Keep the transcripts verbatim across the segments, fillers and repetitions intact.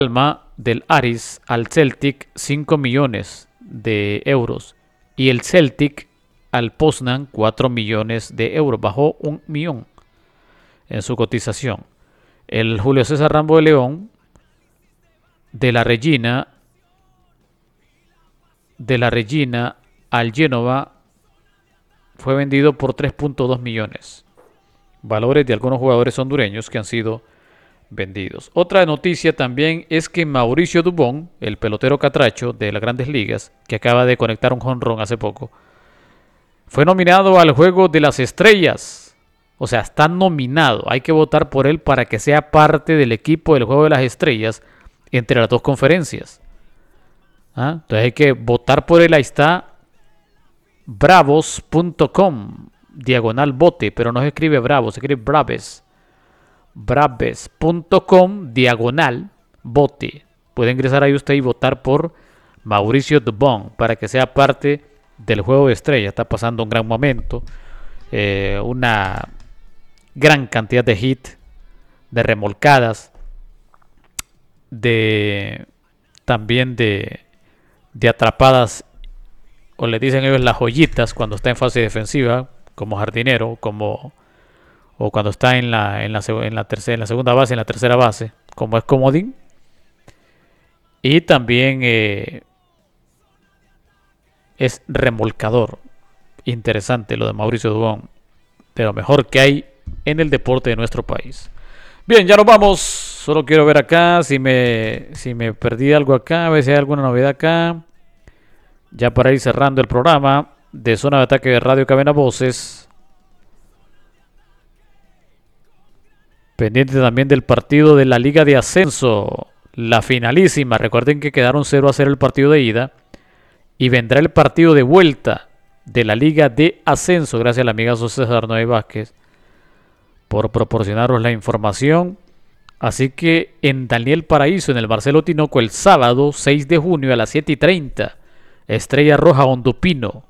Palma del Aris al Celtic cinco millones de euros y el Celtic al Poznan cuatro millones de euros, bajó un millón en su cotización. El Julio César Rambo de León de la Regina de la Regina al Génova fue vendido por tres punto dos millones. Valores de algunos jugadores hondureños que han sido vendidos. Otra noticia también es que Mauricio Dubón, el pelotero catracho de las Grandes Ligas, que acaba de conectar un jonrón hace poco, fue nominado al Juego de las Estrellas. O sea, está nominado. Hay que votar por él para que sea parte del equipo del Juego de las Estrellas entre las dos conferencias. ¿Ah? Entonces hay que votar por él. Ahí está bravos punto com diagonal vote, pero no se escribe Bravos, se escribe Braves. braves punto com diagonal vote. Puede ingresar ahí usted y votar por Mauricio Dubón para que sea parte del Juego de Estrellas. Está pasando un gran momento, eh, una gran cantidad de hits, de remolcadas, de también de, de atrapadas, o le dicen ellos las joyitas cuando está en fase defensiva, como jardinero, como o cuando está en la en la, en la tercera, en la segunda base, en la tercera base, como es comodín. Y también eh, es remolcador. Interesante lo de Mauricio Dubón, de lo mejor que hay en el deporte de nuestro país. Bien, ya nos vamos. Solo quiero ver acá si me si me perdí algo acá, a ver si hay alguna novedad acá. Ya para ir cerrando el programa de Zona de Ataque de Radio Cadena Voces. Pendiente también del partido de la Liga de Ascenso, la finalísima. Recuerden que quedaron cero a cero el partido de ida. Y vendrá el partido de vuelta de la Liga de Ascenso. Gracias a la amiga César Noé Vázquez por proporcionaros la información. Así que en Daniel Paraíso, en el Marcelo Tinoco, el sábado seis de junio a las siete y treinta. Estrella Roja Hondupino.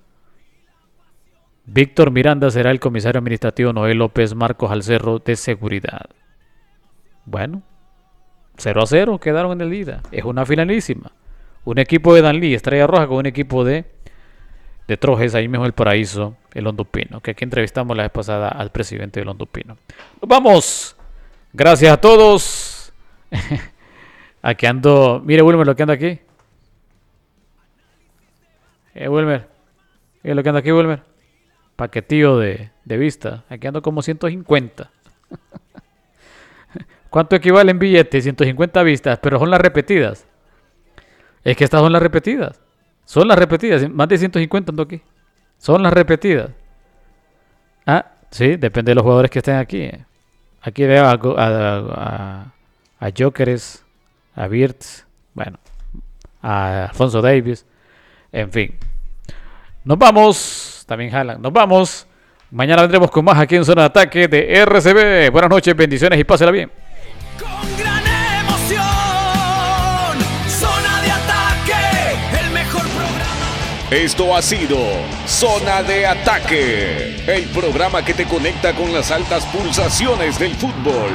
Víctor Miranda será el comisario administrativo, Noel López Marcos al Cerro de Seguridad. Bueno, cero a cero quedaron en el ida. Es una finalísima. Un equipo de Danlí, Estrella Roja, con un equipo de, de Trojes, ahí mismo el Paraíso, el Hondupino. Que aquí entrevistamos la vez pasada al presidente del Hondupino. Nos vamos. Gracias a todos. Aquí ando. Mire, Wilmer, lo que anda aquí. Eh, Wilmer. Mire lo que anda aquí, Wilmer. Paquetillo de, de vista. Aquí ando como ciento cincuenta. ¿Cuánto equivale en billetes? ciento cincuenta vistas, pero son las repetidas. Es que estas son las repetidas. Son las repetidas. Más de ciento cincuenta ando aquí. Son las repetidas. Ah, sí, depende de los jugadores que estén aquí. Aquí veo a, a, a, a Jokeres, a Birds, bueno, a Alfonso Davis. En fin. Nos vamos. También jalan. Nos vamos. Mañana vendremos con más aquí en Zona de Ataque de R C B. Buenas noches, bendiciones y pásela bien. Con gran emoción, Zona de Ataque, el mejor programa. Esto ha sido Zona de Ataque, el programa que te conecta con las altas pulsaciones del fútbol.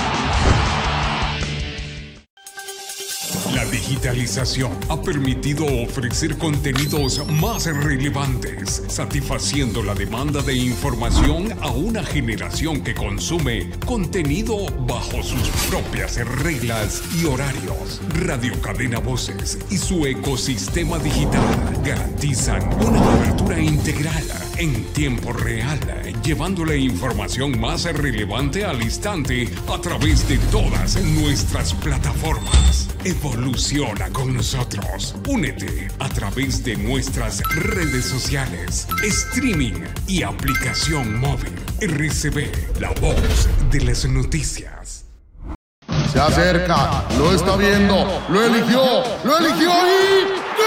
La digitalización ha permitido ofrecer contenidos más relevantes, satisfaciendo la demanda de información a una generación que consume contenido bajo sus propias reglas y horarios. Radio Cadena Voces y su ecosistema digital garantizan una cobertura integral en tiempo real, llevándole información más relevante al instante a través de todas nuestras plataformas. Evoluciona con nosotros. Únete a través de nuestras redes sociales, streaming y aplicación móvil. R C B, la voz de las noticias. Se acerca, lo está viendo, lo eligió, lo eligió y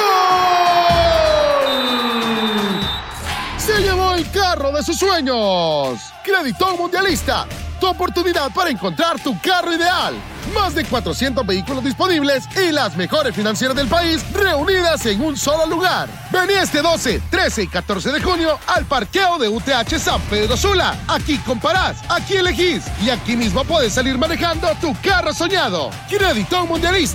¡gol! Se llevó el carro de sus sueños. Crédito Mundialista, tu oportunidad para encontrar tu carro ideal. Más de cuatrocientos vehículos disponibles y las mejores financieras del país reunidas en un solo lugar. Vení este doce, trece y catorce de junio al parqueo de U T H San Pedro Sula. Aquí comparás, aquí elegís y aquí mismo puedes salir manejando tu carro soñado. Crédito Mundialista.